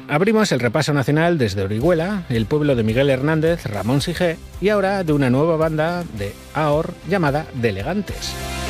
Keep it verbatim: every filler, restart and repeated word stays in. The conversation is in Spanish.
Abrimos el repaso nacional desde Orihuela, el pueblo de Miguel Hernández, Ramón Sigé, y ahora de una nueva banda de Ahor llamada Delegantes.